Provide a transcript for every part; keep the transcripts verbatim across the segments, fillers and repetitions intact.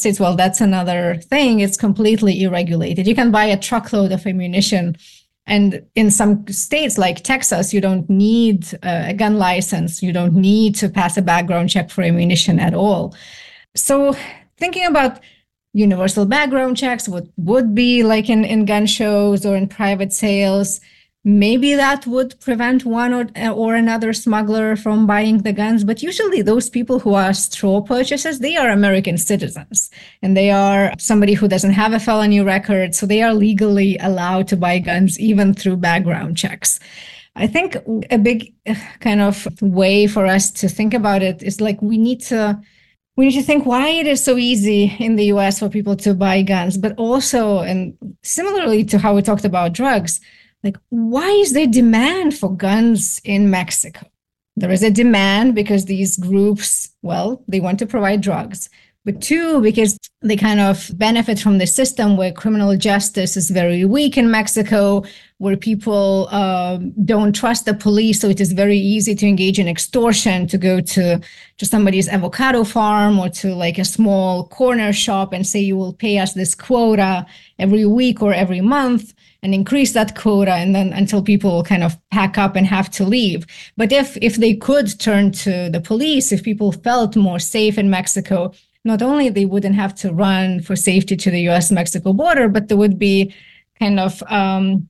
States, well, that's another thing. It's completely irregulated. You can buy a truckload of ammunition. And in some states like Texas, you don't need a gun license. You don't need to pass a background check for ammunition at all. So thinking about universal background checks, what would be like in, in gun shows or in private sales, maybe that would prevent one or, or another smuggler from buying the guns. But usually those people who are straw purchasers, they are American citizens and they are somebody who doesn't have a felony record. So they are legally allowed to buy guns even through background checks. I think a big kind of way for us to think about it is like we need to we need to think why it is so easy in the U S for people to buy guns, but also, and similarly to how we talked about drugs, like, why is there demand for guns in Mexico? There is a demand because these groups, well, they want to provide drugs. But two, because they kind of benefit from the system where criminal justice is very weak in Mexico, where people um, don't trust the police. So it is very easy to engage in extortion, to go to, to somebody's avocado farm or to like a small corner shop and say, you will pay us this quota every week or every month, and increase that quota, and then until people kind of pack up and have to leave. But if if they could turn to the police, if people felt more safe in Mexico, not only they wouldn't have to run for safety to the U S Mexico border, but there would be kind of um,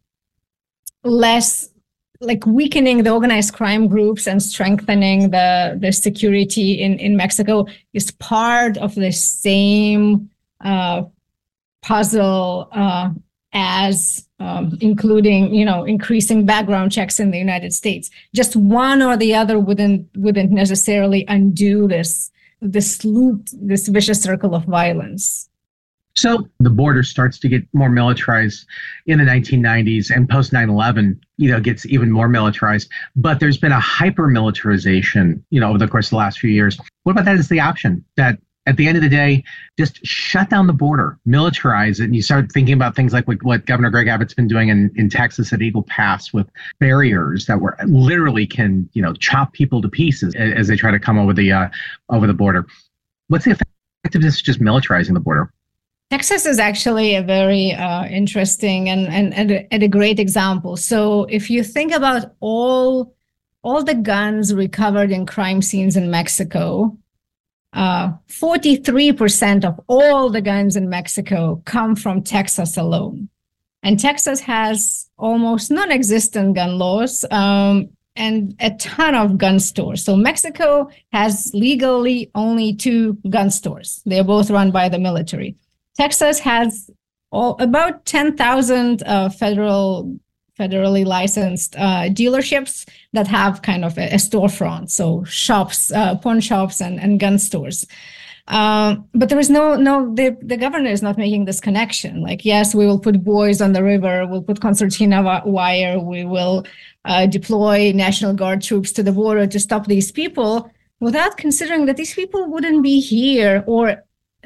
less like weakening the organized crime groups and strengthening the, the security in, in Mexico is part of the same uh, puzzle uh, as um, including, you know, increasing background checks in the United States. Just one or the other wouldn't wouldn't necessarily undo this this loop, this vicious circle of violence. So the border starts to get more militarized in the nineteen nineties, and post nine eleven, you know, gets even more militarized. But there's been a hyper militarization, you know, over the course of the last few years. What about that as the option that at the end of the day, just shut down the border, militarize it, and you start thinking about things like what, what Governor Greg Abbott's been doing in, in Texas at Eagle Pass with barriers that were literally can, you know, chop people to pieces as they try to come over the uh, over the border. What's the effectiveness of just militarizing the border? Texas is actually a very uh, interesting and, and, and, a, and a great example. So if you think about all, all the guns recovered in crime scenes in Mexico, uh, forty-three percent of all the guns in Mexico come from Texas alone. And Texas has almost non-existent gun laws um, and a ton of gun stores. So Mexico has legally only two gun stores. They're both run by the military. Texas has all, about ten thousand uh, federal, federally licensed uh, dealerships that have kind of a, a storefront, so shops, uh, pawn shops, and, and gun stores. Um, but there is no, no. The, the governor is not making this connection. Like, yes, we will put buoys on the river, we'll put concertina wire, we will uh, deploy National Guard troops to the border to stop these people, without considering that these people wouldn't be here, or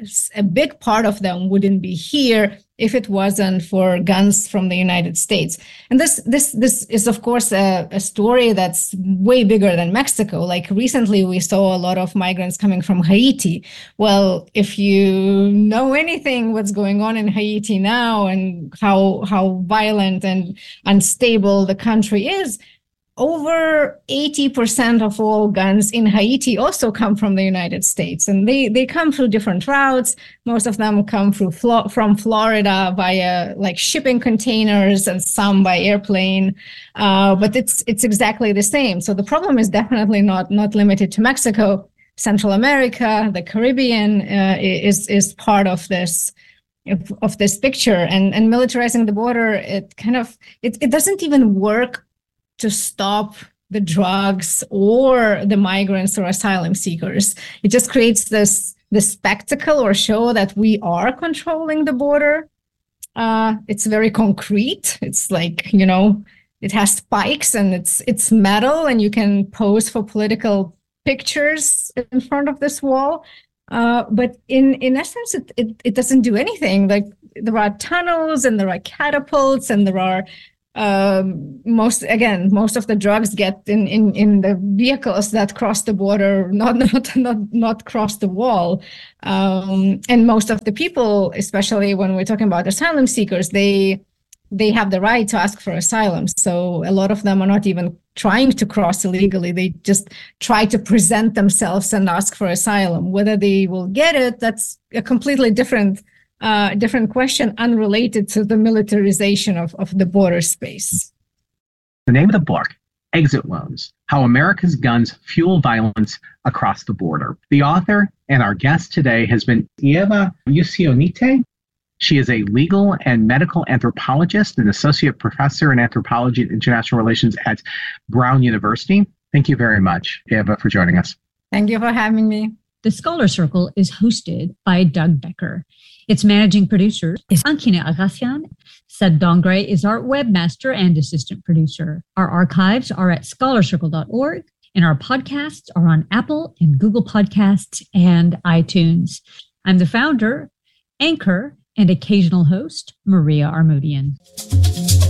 a big part of them wouldn't be here if it wasn't for guns from the United States. And this this this is, of course, a, a story that's way bigger than Mexico. Like recently, we saw a lot of migrants coming from Haiti. Well, if you know anything what's going on in Haiti now and how how violent and unstable the country is, over eighty percent of all guns in Haiti also come from the United States, and they, they come through different routes. Most of them come through from Florida via like shipping containers, and some by airplane. Uh, but it's it's exactly the same. So the problem is definitely not not limited to Mexico. Central America, the Caribbean uh, is is part of this. Of, of this picture, and and militarizing the border, it kind of it it doesn't even work to stop the drugs or the migrants or asylum seekers. It just creates this, this spectacle or show that we are controlling the border. Uh, it's very concrete. It's like, you know, it has spikes and it's it's metal, and you can pose for political pictures in front of this wall. Uh, but in, in essence, it, it, it doesn't do anything. Like, there are tunnels and there are catapults and there are um, most again, most of the drugs get in, in, in the vehicles that cross the border, not not not not cross the wall. Um, and most of the people, especially when we're talking about asylum seekers, they they have the right to ask for asylum. So a lot of them are not even trying to cross illegally. They just try to present themselves and ask for asylum. Whether they will get it, that's a completely different uh, different question, unrelated to the militarization of, of the border space. The name of the book, Exit Wounds, How America's Guns Fuel Violence Across the Border. The author and our guest today has been Ieva Usionite. She is a legal and medical anthropologist and associate professor in anthropology and international relations at Brown University. Thank you very much, Ieva, for joining us. Thank you for having me. The Scholar Circle is hosted by Doug Becker. Its managing producer is Ankina Agassian. Sed Dongre is our webmaster and assistant producer. Our archives are at scholar circle dot org, and our podcasts are on Apple and Google Podcasts and iTunes. I'm the founder, anchor, and occasional host, Maria Armoudian.